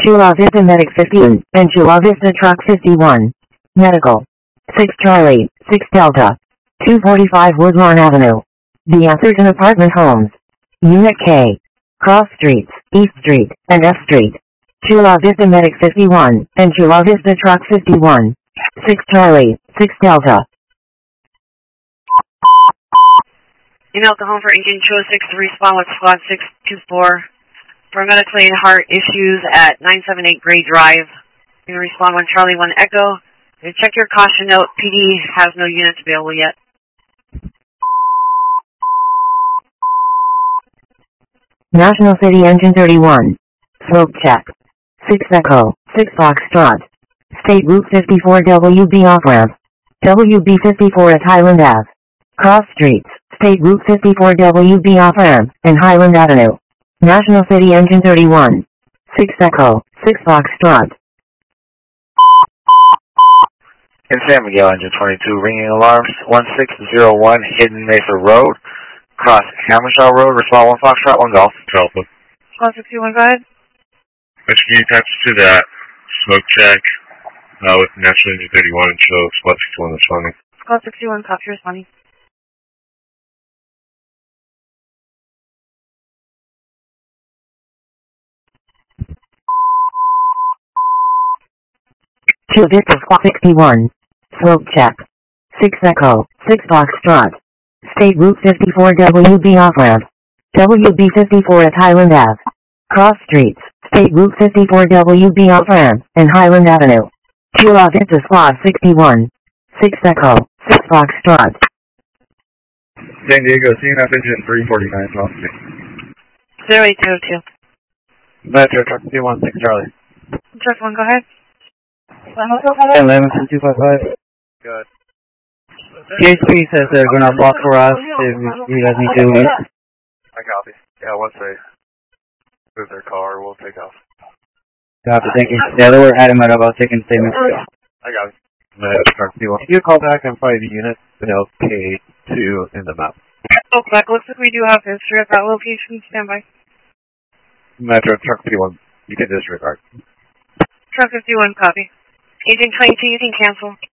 Chula Vista Medic 15 and Chula Vista Truck 51. Medical. 6 Charlie, 6 Delta. 245 Woodlawn Avenue. The Atherton Apartment Homes. Unit K. Cross Streets, East Street, and F Street. Chula Vista Medic 51 and Chula Vista Truck 51. 6 Charlie, 6 Delta. Email to home for Agent 206 to respond with Squad 624 for medically and heart issues at 978 Gray Drive. You can respond when Charlie 1 Echo. And check your caution note. PD has no units available yet. National City Engine 31. Smoke check. 6 Echo, 6 Foxtrot. State Route 54 WB off-ramp. WB 54 at Highland Ave. Cross Streets, State Route 54 WB off-ramp, and Highland Avenue. National City Engine 31. 6 Echo, 6 Foxtrot. In San Miguel, Engine 22, ringing alarms, 1601 Hidden Mesa Road, cross Hammershaw Road, respond 1 Foxtrot, 1 Golf. Alpha. Squad 61, go ahead. Can you attach to that smoke check with National Engine 31 and show Squad 61 responding? Squad 61, copy responding. Chula Vista Squad 61. Smoke check. 6 Echo, 6 Foxtrot. State Route 54 WB off-ramp. WB 54 at Highland Ave. Cross Streets, State Route 54 WB off-ramp, and Highland Avenue. Chula Vista Squad 61. 6 Echo, 6 Foxtrot. San Diego, CNF Engine 349, talk to me. 0802. Metro, truck 216 Charlie. Truck 1, go ahead. 11-255. Good. PHP says they're gonna block for us if you guys need to. I copy. Yeah, once they move their car, we'll take off. Copy, thank you. Yeah, they were adamant about taking statements. I got it. Truck 2. Can you call back and find the unit? K2 in the map. Oh, Black, looks like we do have history at that location. Stand by. Metro, Truck 51. You can disregard. Truck 51, copy. Agent 22, you can cancel.